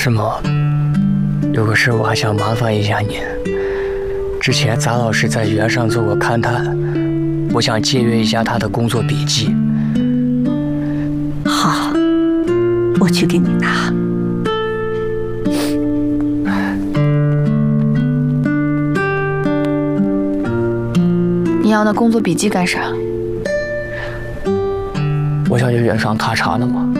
师母，有个事我还想麻烦一下您。之前杂老师在园上做过勘探，我想借阅一下他的工作笔记。 好，我去给你拿。 你要那工作笔记干啥？ 我想去园上踏查呢嘛。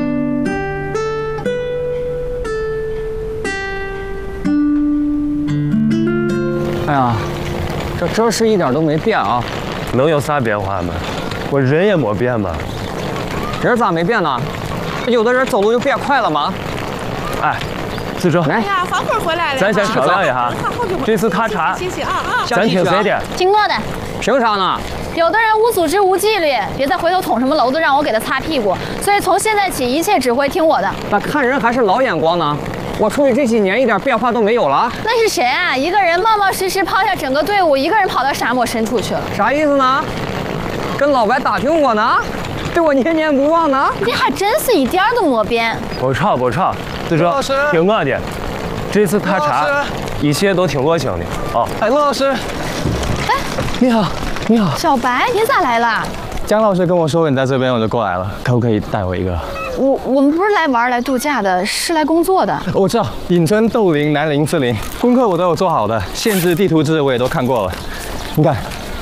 哎呀，这事一点都没变啊！ 能有啥变化吗？我人也没变嘛。 人咋没变呢？有的人走路就变快了吗？ 哎，四周， 哎呀，房会回来了。 咱先商量一下，这次踏查，咱听谁的？ 听我的。 凭啥呢？ 有的人无组织无纪律，别再回头捅什么娄子，让我给他擦屁股。所以从现在起，一切只会听我的。 那看人还是老眼光呢。我出去这几年一点变化都没有了。 那是谁啊？一个人冒冒失失抛下整个队伍，一个人跑到沙漠深处去了。 啥意思呢？跟老白打听我呢？对我念念不忘呢？ 你还真是一点都没变。 不吵不吵，四周，听我的。这次踏查，一切都听我讲的啊。 哎，陆老师。 哎， 你好，你好。 小白，你咋来了？ 姜老师跟我说你在这边，我就过来了。可不可以带我一个？ 我们不是来玩来度假的，是来工作的。 我知道，隐村、豆林、南林、四林，功课我都有做好的，县志、地图志我也都看过了。你看，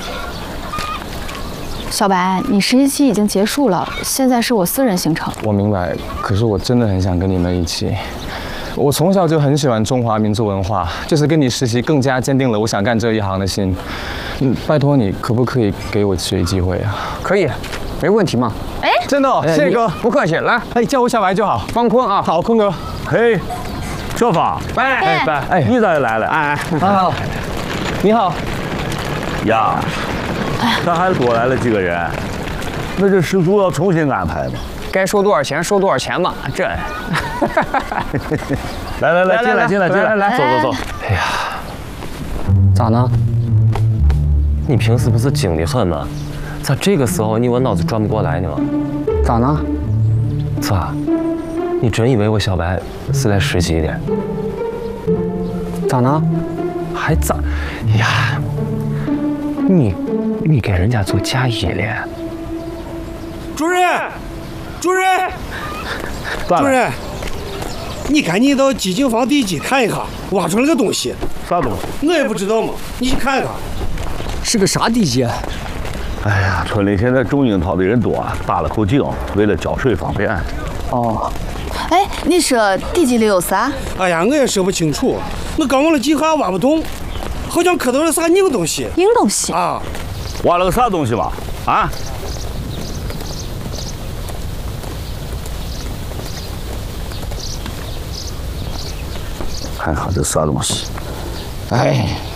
小白，你实习期已经结束了，现在是我私人行程。 我明白，可是我真的很想跟你们一起。我从小就很喜欢中华民族文化，就是跟你实习更加坚定了我想干这一行的心。拜托你，可不可以给我学习机会啊？可以，没问题嘛。 哎， 真的、哦，谢谢哥，不客气。来，哎，叫我小白就好，方坤啊。好，坤哥。 嘿，小芳， 哎， 你咋又来了？哎， 好，你好。 呀，咱还多来了几个人，那这食宿要重新安排吗？ 该收多少钱收多少钱嘛，这。 来，进来，走。 哎呀，咋呢？ 你平时不是精的很吗？咋这个时候你我脑子转不过来呢吗？ 咋呢？ 咋？你真以为我小白是来实习的？ 咋呢？ 还咋呀？你给人家做嫁衣了？ 主任，你赶紧到机井房地基看一看，挖出来个东西。 啥东西？ 我也不知道嘛，你去看一看。 是个啥地基？ 哎呀，村里现在种樱桃的人多，搭了口井，为了浇水方便。 哦。 哎，你说地基里有啥？ 哎呀，我也说不清楚，我刚往了几下挖不动，好像磕到了啥硬东西。 硬东西啊？ 挖了个啥东西吧？啊？看看这啥东西？ 哎。